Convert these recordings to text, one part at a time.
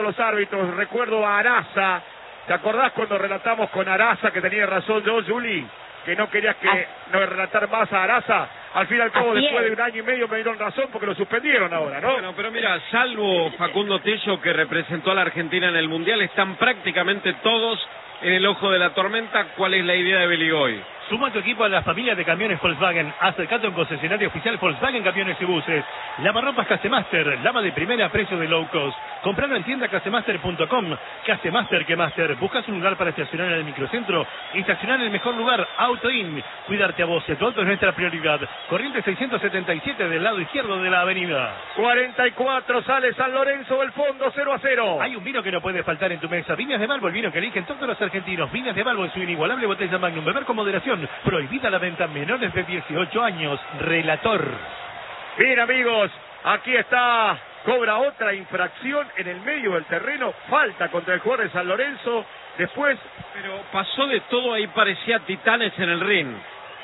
los árbitros. Recuerdo a Araza. ¿Te acordás cuando relatamos con Araza, que tenía razón yo, Juli? Que no querías que no relatar más a Araza. Al fin y al cabo, después de un año y medio me dieron razón porque lo suspendieron ahora, ¿no? Bueno, pero mira, salvo Facundo Tello, que representó a la Argentina en el Mundial, están prácticamente todos en el ojo de la tormenta. ¿Cuál es la idea de Beligoy? Suma tu equipo a la familia de camiones Volkswagen. Acercate a un concesionario oficial Volkswagen Camiones y Buses. Lavarropas Casemaster, lava de primera a precio de low cost. Compralo en tienda casemaster.com. Casemaster que Master. ¿Buscas un lugar para estacionar en el microcentro? Estacionar en el mejor lugar, Auto In. Cuidarte a vos y a tu auto es nuestra prioridad. Corriente 677 del lado izquierdo de la avenida. 44, sale San Lorenzo del fondo, 0-0. Hay un vino que no puede faltar en tu mesa. Viñas de Balbo, el vino que eligen todos los argentinos. Viñas de Balbo en su inigualable botella Magnum. Beber con moderación. Prohibida la venta a menores de 18 años. Relator. Bien, amigos, aquí está. Cobra otra infracción en el medio del terreno. Falta contra el jugador de San Lorenzo. Después... Pero pasó de todo, ahí parecía Titanes en el ring.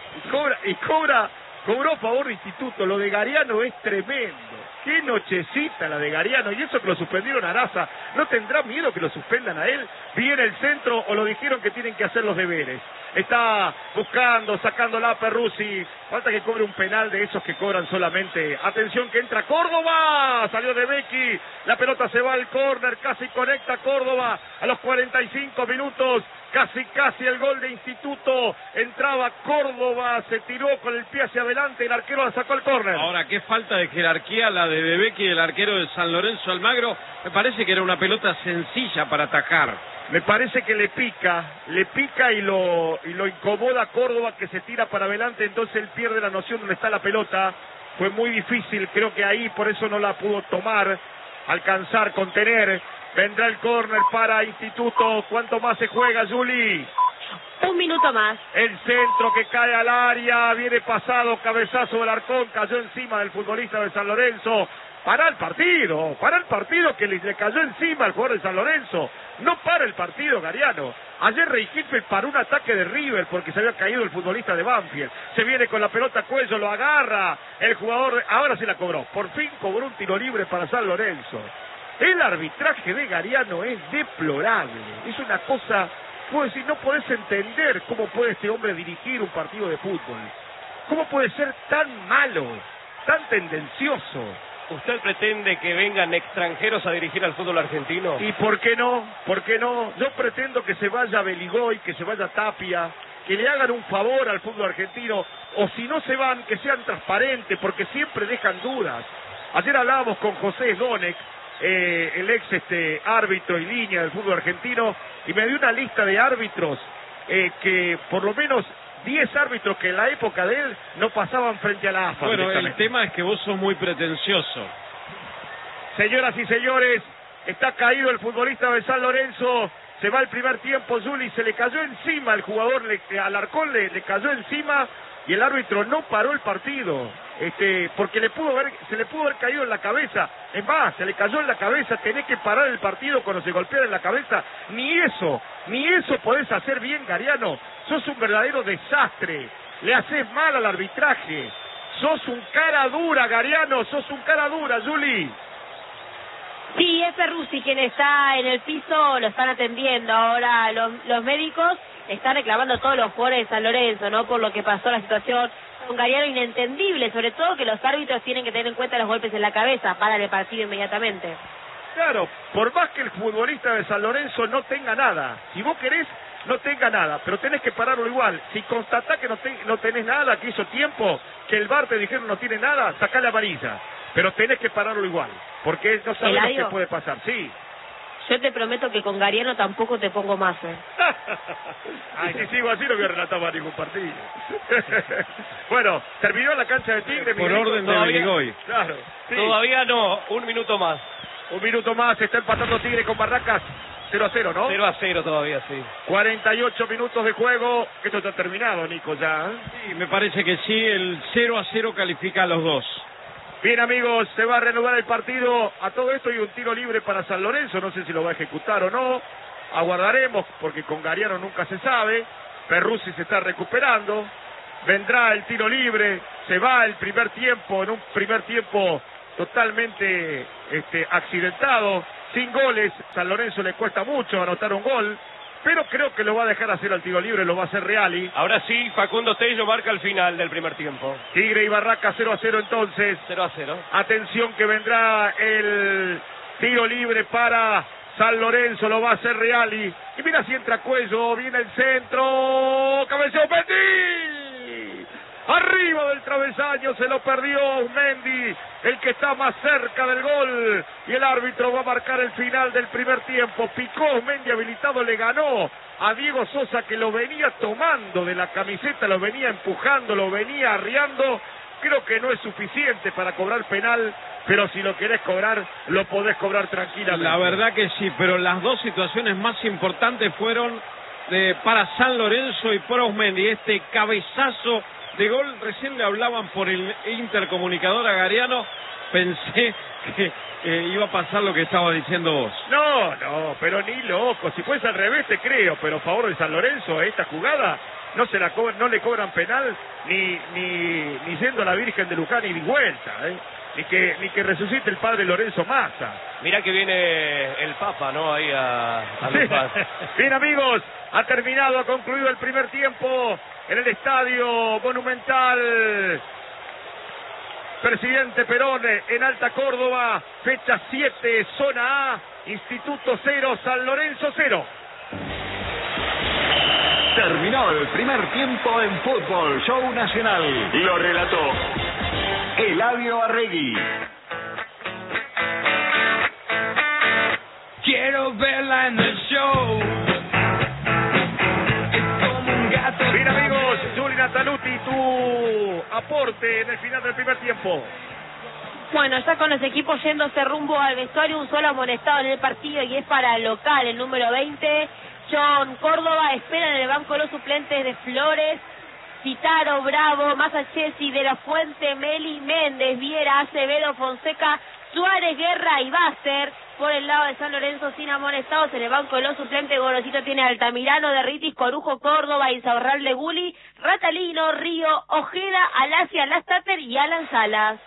Cobró a favor de Instituto. Lo de Gariano es tremendo. Qué nochecita la de Gariano. Y eso que lo suspendieron a Araza. ¿No tendrá miedo que lo suspendan a él? ¿Viene el centro o lo dijeron que tienen que hacer los deberes? Está buscando, sacándola a Perruzzi. Falta que cobre un penal de esos que cobran solamente. Atención que entra Córdoba. Salió de Becky. La pelota se va al córner. Casi conecta Córdoba a los 45 minutos. Casi el gol de Instituto. Entraba Córdoba, se tiró con el pie hacia adelante, el arquero la sacó al córner. Ahora, qué falta de jerarquía la de Bebecky y el arquero de San Lorenzo Almagro. Me parece que era una pelota sencilla para atacar. Me parece que le pica y lo incomoda a Córdoba, que se tira para adelante, entonces él pierde la noción donde está la pelota. Fue muy difícil, creo que ahí por eso no la pudo tomar, alcanzar, contener. Vendrá el córner para Instituto. ¿Cuánto más se juega, Juli? Un minuto más. El centro que cae al área, viene pasado, cabezazo del Arcón, cayó encima del futbolista de San Lorenzo. Para el partido que le cayó encima al jugador de San Lorenzo. No para el partido, Gariano. Ayer Reinfeldt paró un ataque de River porque se había caído el futbolista de Banfield. Se viene con la pelota a cuello, lo agarra el jugador, ahora sí la cobró. Por fin cobró un tiro libre para San Lorenzo. El arbitraje de Gariano es deplorable. Es una cosa, puedo decir, no podés entender cómo puede este hombre dirigir un partido de fútbol. ¿Cómo puede ser tan malo, tan tendencioso? ¿Usted pretende que vengan extranjeros a dirigir al fútbol argentino? ¿Y por qué no? ¿Por qué no? Yo pretendo que se vaya Beligoy, que se vaya Tapia, que le hagan un favor al fútbol argentino, o si no se van, que sean transparentes, porque siempre dejan dudas. Ayer hablábamos con José Donek, el ex árbitro y línea del fútbol argentino, y me dio una lista de árbitros que por lo menos 10 árbitros que en la época de él no pasaban frente a la AFA. Bueno, el tema es que vos sos muy pretencioso. Señoras y señores, está caído el futbolista de San Lorenzo. Se va el primer tiempo, Juli, se le cayó encima el jugador, al Arcón le cayó encima y el árbitro no paró el partido. Porque se le pudo haber caído en la cabeza. Es más, se le cayó en la cabeza. Tenés que parar el partido cuando se golpea en la cabeza. Ni eso podés hacer bien, Gariano. Sos un verdadero desastre. Le haces mal al arbitraje. Sos un cara dura, Gariano. Sos un cara dura, Juli. Sí, es Perruzzi quien está en el piso, lo están atendiendo. Ahora los médicos están reclamando a todos los jugadores de San Lorenzo, ¿no? Por lo que pasó la situación con Gariano, inentendible, sobre todo que los árbitros tienen que tener en cuenta los golpes en la cabeza, paran el partido inmediatamente. Claro, por más que el futbolista de San Lorenzo no tenga nada, si vos querés, no tenga nada, pero tenés que pararlo igual. Si constatás que no tenés nada, que hizo tiempo, que el VAR te dijeron no tiene nada, sacá la amarilla. Pero tenés que pararlo igual, porque no sabés lo que puede pasar, sí. Yo te prometo que con Gariano tampoco te pongo más, Ay, si sigo así no voy a relatar más ningún partido. Bueno, terminó la cancha de Tigre. Por orden de Beligoy. Claro. Sí. Todavía no, un minuto más. Un minuto más, está empatando Tigre con Barracas. 0-0, ¿no? 0-0 todavía, sí. 48 minutos de juego. Esto está terminado, Nico, ya. Sí, me parece que sí, el 0-0 califica a los dos. Bien, amigos, se va a reanudar el partido. A todo esto hay un tiro libre para San Lorenzo. No sé si lo va a ejecutar o no. Aguardaremos, porque con Gariano nunca se sabe. Perruzzi se está recuperando. Vendrá el tiro libre. Se va el primer tiempo, en un primer tiempo totalmente accidentado. sin goles. San Lorenzo le cuesta mucho anotar un gol, pero creo que lo va a dejar hacer al tiro libre, lo va a hacer Reali. Ahora sí, Facundo Tello marca el final del primer tiempo. Tigre y Barraca 0-0 entonces. 0-0. Atención que vendrá el tiro libre para San Lorenzo, lo va a hacer Reali. Y mira si entra Cuello, viene el centro, cabeceó Mendy. Arriba del travesaño, se lo perdió Mendy, el que está más cerca del gol. Y el árbitro va a marcar el final del primer tiempo. Picó Mendy habilitado, le ganó a Diego Sosa, que lo venía tomando de la camiseta, lo venía empujando, lo venía arriando. Creo que no es suficiente para cobrar penal, pero si lo querés cobrar, lo podés cobrar tranquilamente. La verdad que sí, pero las dos situaciones más importantes fueron para San Lorenzo y por Osmendi. Este cabezazo de gol, recién le hablaban por el intercomunicador a Gariano, pensé que iba a pasar lo que estaba diciendo vos. No, pero ni loco, si fuese al revés te creo, pero a favor de San Lorenzo, esta jugada no le cobran penal ni yendo a la Virgen de Luján y de vuelta, ni que resucite el padre Lorenzo Massa. Mirá que viene el Papa, ¿no? Ahí a Luján. Bien, amigos, ha terminado, ha concluido el primer tiempo en el Estadio Monumental Presidente Perón en Alta Córdoba, fecha 7, zona A, Instituto 0, San Lorenzo 0. Terminó el primer tiempo en Fútbol Show Nacional. Lo relató Eladio Arregui. Quiero verla en el show. Bien, amigos, Juli Nataluti, tu aporte en el final del primer tiempo. Bueno, ya con los equipos yéndose rumbo al vestuario, un solo amonestado en el partido y es para el local, el número 20. John Córdoba espera en el banco los suplentes de Flores, Citaro, Bravo, Masachesi, De la Fuente, Meli, Méndez, Viera, Acevedo, Fonseca, Suárez, Guerra y Baster. Por el lado de San Lorenzo, sin amonestados, en el banco de los suplentes, Gorosito tiene a Altamirano, Derritis, Corujo, Córdoba, Insaurralde, Guli, Ratalino, Río, Ojeda, Alacia, Lastater y Alan Salas.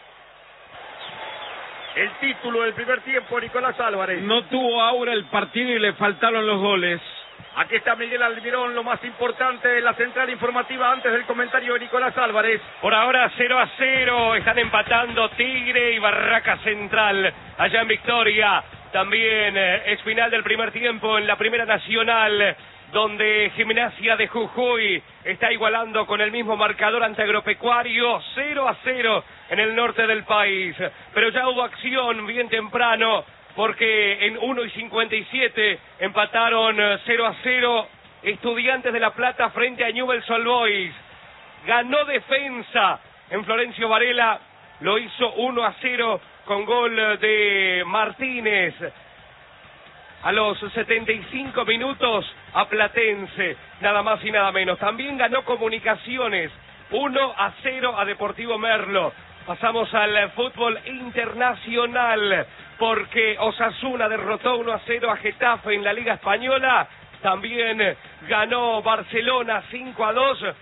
El título del primer tiempo, Nicolás Álvarez. No tuvo aura el partido y le faltaron los goles. Aquí está Miguel Almirón, lo más importante de la central informativa antes del comentario de Nicolás Álvarez. Por ahora 0-0, están empatando Tigre y Barraca Central allá en Victoria. También es final del primer tiempo en la Primera Nacional, donde Gimnasia de Jujuy está igualando con el mismo marcador ante Agropecuario, 0-0 en el norte del país. Pero ya hubo acción bien temprano, porque en 1:57 empataron 0-0 Estudiantes de La Plata frente a Newell's Old Boys. Ganó Defensa en Florencio Varela, lo hizo 1-0 con gol de Martínez. A los 75 minutos a Platense, nada más y nada menos. También ganó Comunicaciones, 1-0 a Deportivo Merlo. Pasamos al fútbol internacional, porque Osasuna derrotó 1-0 a Getafe en la Liga Española. También ganó Barcelona 5-2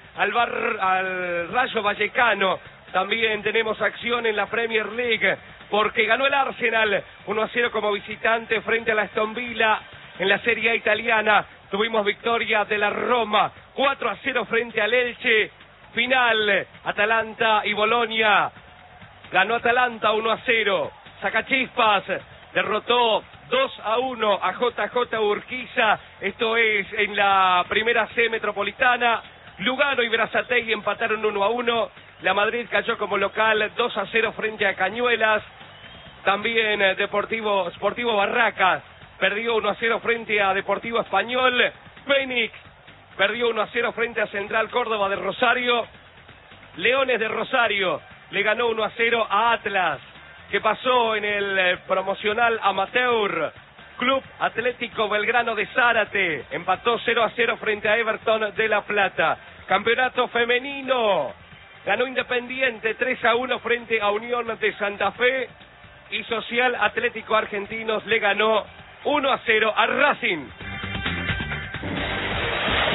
al Rayo Vallecano. También tenemos acción en la Premier League, porque ganó el Arsenal 1-0 como visitante frente a la Aston Villa. En la Serie A italiana tuvimos victoria de la Roma 4-0 frente al Elche. Final, Atalanta y Bolonia. Ganó Atalanta 1-0. Sacachispas derrotó 2-1 a JJ Urquiza. Esto es en la Primera C Metropolitana. Lugano y Brazatei empataron 1-1. La Madrid cayó como local 2-0 frente a Cañuelas. También Sportivo Barracas perdió 1-0 frente a Deportivo Español. Fénix perdió 1-0 frente a Central Córdoba de Rosario. Leones de Rosario le ganó 1-0 a Atlas. ¿Qué pasó en el promocional amateur? Club Atlético Belgrano de Zárate empató 0-0 frente a Everton de La Plata. Campeonato femenino. Ganó Independiente 3-1 frente a Unión de Santa Fe. Y Social Atlético Argentinos le ganó 1-0 a Racing.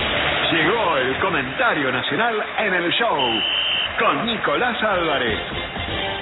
Llegó el comentario nacional en el show con Nicolás Álvarez.